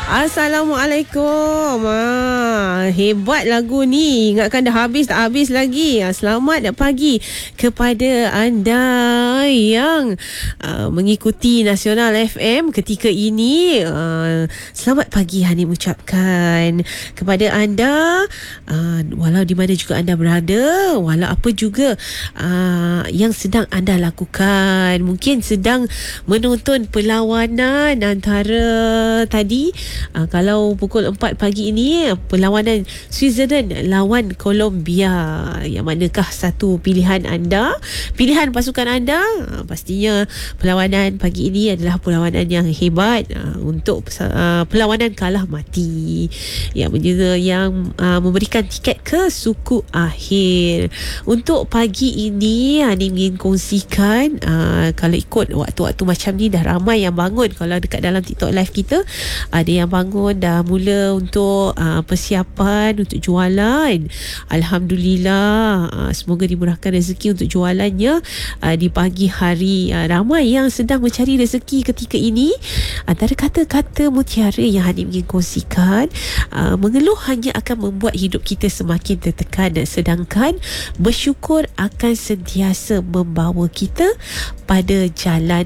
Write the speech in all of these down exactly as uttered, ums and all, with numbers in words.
Assalamualaikum. Ah, hebat lagu ni. Ingatkan dah habis, tak habis lagi. Ah, selamat pagi kepada anda yang uh, mengikuti Nasional F M ketika ini. Uh, selamat pagi Hani mengucapkan kepada anda, uh, walau di mana juga anda berada, walau apa juga uh, yang sedang anda lakukan. Mungkin sedang menonton perlawanan antara tadi, uh, kalau pukul empat pagi ini, perlawanan Switzerland lawan Colombia. Yang manakah satu pilihan anda, pilihan pasukan anda? Uh, pastinya perlawanan pagi ini adalah perlawanan yang hebat, uh, untuk uh, perlawanan kalah mati yang menjadi yang uh, memberikan tiket ke suku akhir. Untuk pagi ini Hani ingin kongsikan, uh, kalau ikut waktu-waktu macam ni dah ramai yang bangun. Kalau dekat dalam TikTok live kita, ada yang bangun dah mula untuk uh, persiapan untuk jualan. Alhamdulillah, uh, semoga dimurahkan rezeki untuk jualannya uh, di pagi hari. Uh, ramai yang sedang mencari rezeki ketika ini. Antara kata-kata mutiara yang Hani ingin kongsikan, uh, mengeluh hanya akan membuat hidup kita semakin tertekan, sedangkan bersyukur akan sentiasa membawa kita pada jalan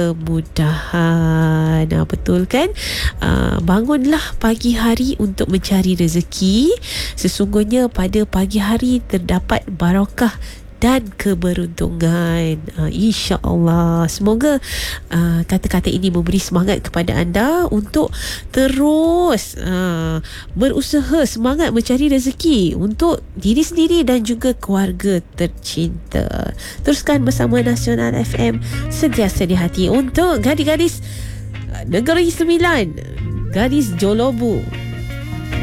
kemudahan. Nah, betul kan? Uh, bangunlah pagi hari untuk mencari rezeki. Sesungguhnya pada pagi hari terdapat barakah dan keberuntungan. Uh, InsyaAllah. Semoga uh, kata-kata ini memberi semangat kepada anda untuk terus uh, berusaha, semangat mencari rezeki untuk diri sendiri dan juga keluarga tercinta. Teruskan bersama Nasional F M, sentiasa di hati untuk gadis-gadis Negeri Sembilan, gadis Jolobu.